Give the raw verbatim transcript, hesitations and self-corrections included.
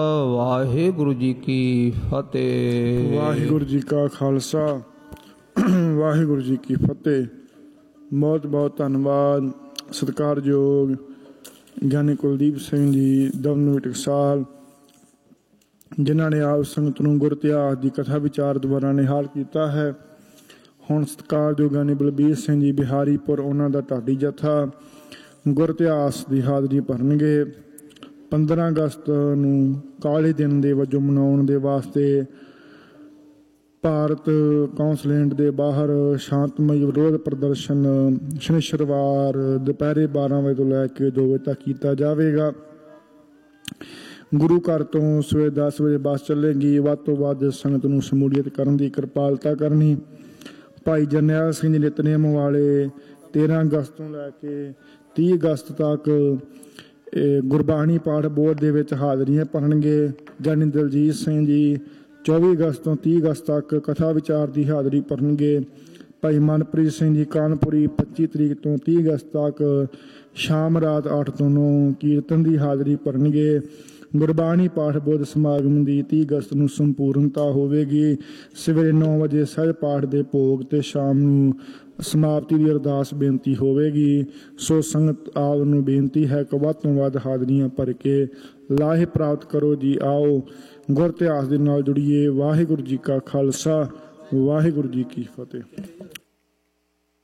ਵਾਹਿਗੁਰੂ ਜੀ ਕੀ ਫਤਿਹ। ਵਾਹਿਗੁਰੂ ਜੀ ਕਾ ਖਾਲਸਾ, ਵਾਹਿਗੁਰੂ ਜੀ ਕੀ ਫਤਿਹ। ਬਹੁਤ ਬਹੁਤ ਧੰਨਵਾਦ ਸਤਿਕਾਰਯੋਗ ਗਿਆਨੀ ਕੁਲਦੀਪ ਸਿੰਘ ਜੀ ਦਮਨ ਟਕਸਾਲ, ਜਿਨ੍ਹਾਂ ਨੇ ਆਪ ਸੰਗਤ ਨੂੰ ਗੁਰ ਇਤਿਹਾਸ ਦੀ ਕਥਾ ਵਿਚਾਰ ਦੁਆਰਾ ਨਿਹਾਲ ਕੀਤਾ ਹੈ। ਹੁਣ ਸਤਿਕਾਰਯੋਗ ਗਿਆਨੀ ਬਲਬੀਰ ਸਿੰਘ ਜੀ ਬਿਹਾਰੀਪੁਰ, ਉਹਨਾਂ ਦਾ ਢਾਡੀ ਜਥਾ ਗੁਰ ਇਤਿਹਾਸ ਦੀ ਹਾਜ਼ਰੀ ਭਰਨਗੇ। ਪੰਦਰਾਂ ਅਗਸਤ ਨੂੰ ਕਾਲੇ ਦਿਨ ਦੇ ਵਜੋਂ ਮਨਾਉਣ ਦੇ ਵਾਸਤੇ ਭਾਰਤ ਕੌਂਸਲੇਟ ਦੇ ਬਾਹਰ ਸ਼ਾਂਤਮਈ ਵਿਰੋਧ ਪ੍ਰਦਰਸ਼ਨ ਸ਼ਨੀਚਰਵਾਰ ਦੁਪਹਿਰੇ ਬਾਰਾਂ ਵਜੇ ਤੋਂ ਲੈ ਕੇ ਦੋ ਵਜੇ ਤੱਕ ਕੀਤਾ ਜਾਵੇਗਾ। ਗੁਰੂ ਘਰ ਤੋਂ ਸਵੇਰੇ ਦਸ ਵਜੇ ਬੱਸ ਚੱਲੇਗੀ। ਵੱਧ ਤੋਂ ਵੱਧ ਸੰਗਤ ਨੂੰ ਸ਼ਮੂਲੀਅਤ ਕਰਨ ਦੀ ਕਿਰਪਾਲਤਾ ਕਰਨੀ। ਭਾਈ ਜਰਨੈਲ ਸਿੰਘ ਜੀ ਨਿਤਨੇਮ ਵਾਲੇ ਤੇਰਾਂ ਅਗਸਤ ਤੋਂ ਲੈ ਕੇ ਤੀਹ ਅਗਸਤ ਤੱਕ ਗੁਰਬਾਣੀ ਪਾਠ ਬੋਰਡ ਦੇ ਵਿੱਚ ਹਾਜ਼ਰੀਆਂ ਭਰਨਗੇ। ਗਿਆਨੀ ਦਲਜੀਤ ਸਿੰਘ ਜੀ ਚੌਵੀ ਅਗਸਤ ਤੋਂ ਤੀਹ ਅਗਸਤ ਤੱਕ ਕਥਾ ਵਿਚਾਰ ਦੀ ਹਾਜ਼ਰੀ ਭਰਨਗੇ। ਭਾਈ ਮਨਪ੍ਰੀਤ ਸਿੰਘ ਜੀ ਕਾਨਪੁਰੀ ਪੱਚੀ ਤਰੀਕ ਤੋਂ ਤੀਹ ਅਗਸਤ ਤੱਕ ਸ਼ਾਮ ਰਾਤ ਅੱਠ ਤੋਂ ਨੌ ਕੀਰਤਨ ਦੀ ਹਾਜ਼ਰੀ ਭਰਨਗੇ। ਗੁਰਬਾਣੀ ਪਾਠ ਬੋਧ ਸਮਾਗਮ ਦੀ ਤੀਹ ਅਗਸਤ ਨੂੰ ਸੰਪੂਰਨਤਾ ਹੋਵੇਗੀ। ਸਵੇਰੇ ਨੌ ਵਜੇ ਸਹਿਜ ਪਾਠ ਦੇ ਭੋਗ ਤੇ ਸ਼ਾਮ ਨੂੰ ਸਮਾਪਤੀ ਦੀ ਅਰਦਾਸ ਬੇਨਤੀ ਹੋਵੇਗੀ। ਸੋ ਸੰਗਤ ਆਪ ਨੂੰ ਬੇਨਤੀ ਹੈ ਕਿ ਵੱਧ ਤੋਂ ਵੱਧ ਹਾਜ਼ਰੀਆਂ ਭਰ ਕੇ ਲਾਹੇ ਪ੍ਰਾਪਤ ਕਰੋ ਜੀ। ਆਓ ਗੁਰ ਇਤਿਹਾਸ ਦੇ ਨਾਲ ਜੁੜੀਏ। ਵਾਹਿਗੁਰੂ ਜੀ ਕਾ ਖਾਲਸਾ, ਵਾਹਿਗੁਰੂ ਜੀ ਕੀ ਫਤਿਹ।